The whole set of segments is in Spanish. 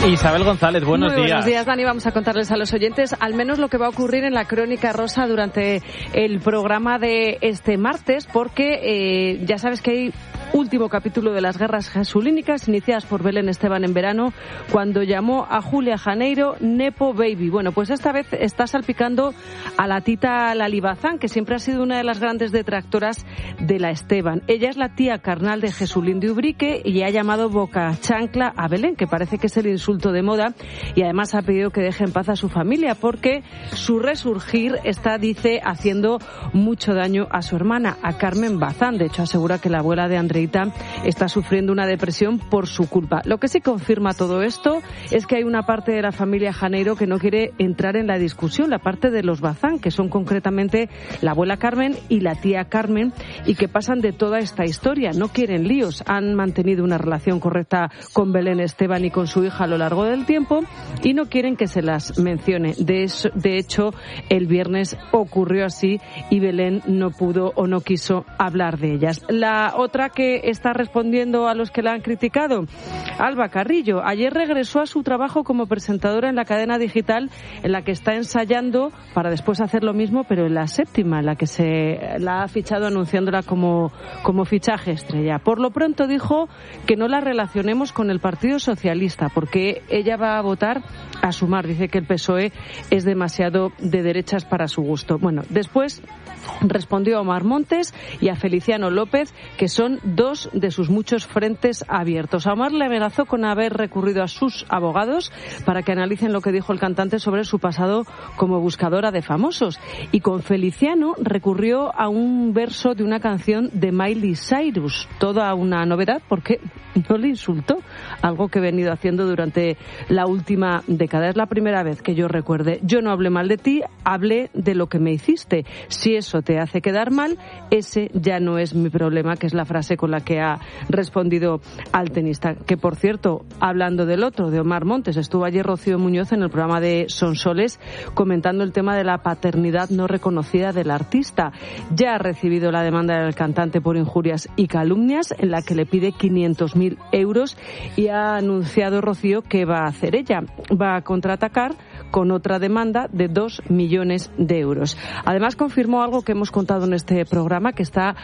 Isabel González, buenos días. Buenos días, Dani. Vamos a contarles a los oyentes al menos lo que va a ocurrir en la Crónica Rosa durante el programa de este martes, porque ya sabes que hay último capítulo de las guerras jesulínicas iniciadas por Belén Esteban en verano, cuando llamó a Julia Janeiro Nepo Baby. Bueno, pues esta vez está salpicando a la Tita Lalibazán, que siempre ha sido una de las grandes detractoras de la Esteban. Ella es la tía carnal de Jesulín de Ubrique y ha llamado boca chancla a Belén, que parece que es el insulto de moda, y además ha pedido que deje en paz a su familia porque su resurgir está, dice, haciendo mucho daño a su hermana, a Carmen Bazán. De hecho, asegura que la abuela de Andreita está sufriendo una depresión por su culpa. Lo que sí confirma todo esto es que hay una parte de la familia Janeiro que no quiere entrar en la discusión, la parte de los Bazán, que son concretamente la abuela Carmen y la tía Carmen, y que pasan de toda esta historia. No quieren líos, han mantenido una relación correcta con Belén Esteban y con su hija a lo largo del tiempo y no quieren que se las mencione. De hecho, el viernes ocurrió así y Belén no pudo o no quiso hablar de ellas. La otra que está respondiendo a los que la han criticado, Alba Carrillo, ayer regresó a su trabajo como presentadora en la cadena digital en la que está ensayando para después hacer lo mismo, pero en la Séptima, en la que se la ha fichado anunciándola como fichaje estrella. Por lo pronto dijo que no la relacionemos con el Partido Socialista porque ella va a votar a Sumar. Dice que el PSOE es demasiado de derechas para su gusto. Bueno, después respondió a Omar Montes y a Feliciano López, que son dos de sus muchos frentes abiertos. A Omar le amenazó con haber recurrido a sus abogados para que analicen lo que dijo el cantante sobre su pasado como buscadora de famosos. Y con Feliciano recurrió a un verso de una canción de Miley Cyrus. Toda una novedad porque no le insultó, algo que he venido haciendo durante la última década. Es la primera vez que yo recuerde. Yo no hablé mal de ti, hablé de lo que me hiciste. Si eso te hace quedar mal, ese ya no es mi problema, que es la frase con la que ha respondido al tenista. Que, por cierto, hablando del otro, de Omar Montes, estuvo ayer Rocío Muñoz en el programa de Sonsoles comentando el tema de la paternidad no reconocida del artista. Ya ha recibido la demanda del cantante por injurias y calumnias, en la que le pide 500.000 euros, y ha anunciado Rocío que va a hacer ella. Va a contraatacar con otra demanda de 2 millones de euros. Además, confirmó algo que hemos contado en este programa, que está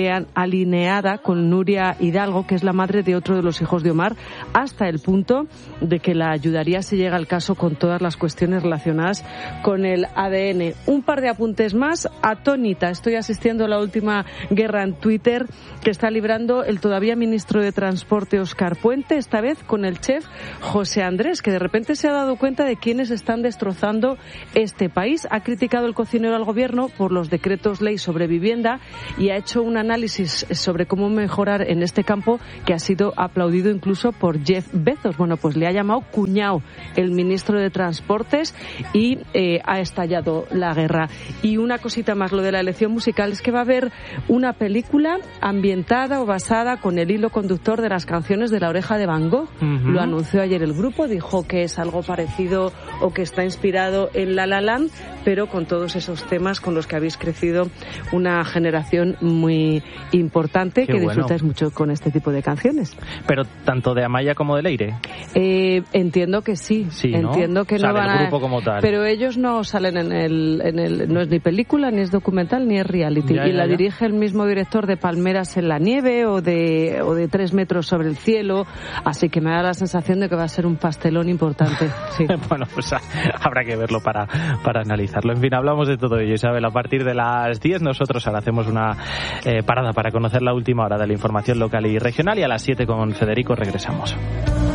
alineada con Nuria Hidalgo, que es la madre de otro de los hijos de Omar, hasta el punto de que la ayudaría si llega el caso con todas las cuestiones relacionadas con el ADN. Un par de apuntes más. Atónita, estoy asistiendo a la última guerra en Twitter que está librando el todavía ministro de Transporte Óscar Puente, esta vez con el chef José Andrés, que de repente se ha dado cuenta de quiénes están destrozando este país. Ha criticado el cocinero al gobierno por los decretos ley sobre vivienda y ha hecho un análisis sobre cómo mejorar en este campo que ha sido aplaudido incluso por Jeff Bezos. Bueno, pues le ha llamado cuñado el ministro de Transportes y ha estallado la guerra. Y una cosita más, lo de la elección musical, es que va a haber una película ambientada o basada con el hilo conductor de las canciones de La Oreja de Van Gogh. Lo anunció ayer el grupo, dijo que es algo parecido o que está inspirado en La La Land, pero con todos esos temas con los que habéis crecido una generación muy importante. Qué que disfrutáis mucho con este tipo de canciones. Pero tanto de Amaya como de Leire. Entiendo que sí, entiendo que no van a... grupo como tal. Pero ellos no salen en el no es ni película, ni es documental, ni es reality. La dirige el mismo director de Palmeras en la nieve o de 3 metros sobre el cielo, así que me da la sensación de que va a ser un pastelón importante. Sí. Bueno, pues habrá que verlo para analizarlo. En fin, hablamos de todo ello, Isabel. A partir de las 10 nosotros ahora hacemos una parada para conocer la última hora de la información local y regional, y a las 7 con Federico regresamos.